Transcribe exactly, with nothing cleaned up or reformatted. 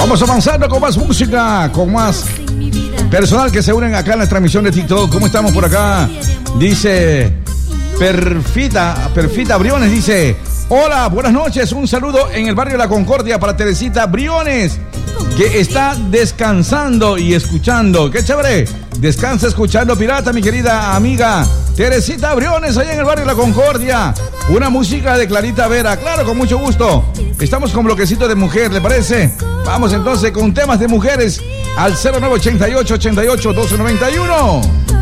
Vamos avanzando con más música, con más personal que se unen acá en la transmisión de TikTok. ¿Cómo estamos por acá? Dice Perfita, Perfita Briones, dice: hola, buenas noches, un saludo en el barrio La Concordia para Teresita Briones, que está descansando y escuchando. ¡Qué chévere! Descansa escuchando Pirata, mi querida amiga Teresita Briones, allá en el barrio La Concordia. Una música de Clarita Vera, claro, con mucho gusto. Estamos con bloquecito de mujer, ¿le parece? Vamos entonces con temas de mujeres al cero nueve ochenta y ocho, ochenta y ocho, doce noventa y uno.